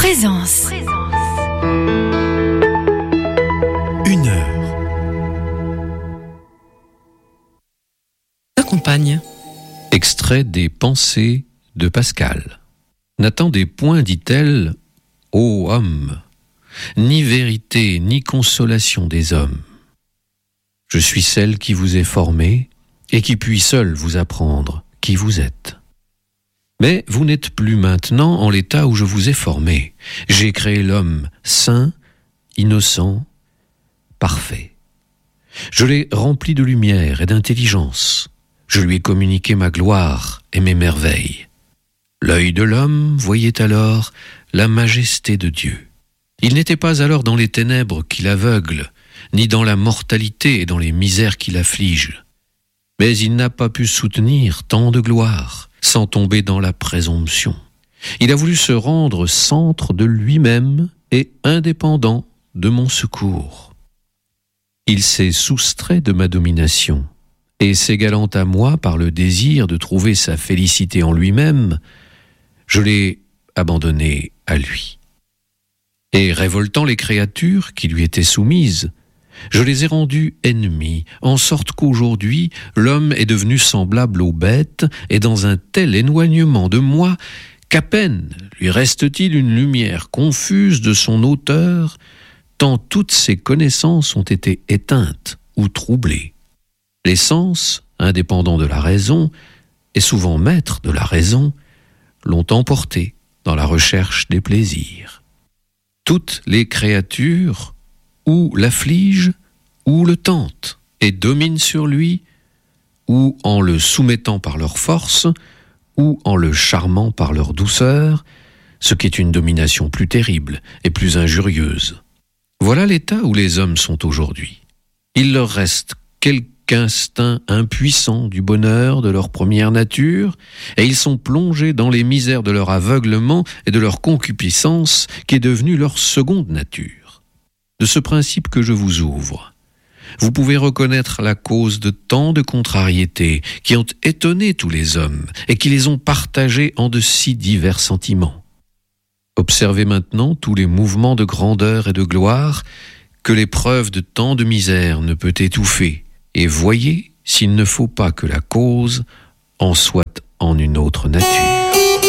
Présence. Une heure. Accompagne. Extrait des Pensées de Pascal. N'attendez point, dit-elle, ô homme, ni vérité, ni consolation des hommes. Je suis celle qui vous ai formé et qui puis seule vous apprendre qui vous êtes. Mais vous n'êtes plus maintenant en l'état où je vous ai formé. J'ai créé l'homme saint, innocent, parfait. Je l'ai rempli de lumière et d'intelligence. Je lui ai communiqué ma gloire et mes merveilles. L'œil de l'homme voyait alors la majesté de Dieu. Il n'était pas alors dans les ténèbres qui l'aveuglent, ni dans la mortalité et dans les misères qui l'affligent. Mais il n'a pas pu soutenir tant de gloire sans tomber dans la présomption. Il a voulu se rendre centre de lui-même et indépendant de mon secours. Il s'est soustrait de ma domination, et s'égalant à moi par le désir de trouver sa félicité en lui-même, je l'ai abandonné à lui. Et révoltant les créatures qui lui étaient soumises, je les ai rendues ennemies, en sorte qu'aujourd'hui, l'homme est devenu semblable aux bêtes et dans un tel éloignement de moi qu'à peine lui reste-t-il une lumière confuse de son auteur, tant toutes ses connaissances ont été éteintes ou troublées. Les sens, indépendants de la raison, et souvent maîtres de la raison, l'ont emporté dans la recherche des plaisirs. Toutes les créatures ou l'affligent ou le tentent et dominent sur lui, ou en le soumettant par leur force, ou en le charmant par leur douceur, ce qui est une domination plus terrible et plus injurieuse. Voilà l'état où les hommes sont aujourd'hui. Il leur reste quelque instinct impuissant du bonheur de leur première nature, et ils sont plongés dans les misères de leur aveuglement et de leur concupiscence qui est devenue leur seconde nature. De ce principe que je vous ouvre, vous pouvez reconnaître la cause de tant de contrariétés qui ont étonné tous les hommes et qui les ont partagés en de si divers sentiments. Observez maintenant tous les mouvements de grandeur et de gloire que l'épreuve de tant de misère ne peut étouffer, et voyez s'il ne faut pas que la cause en soit en une autre nature.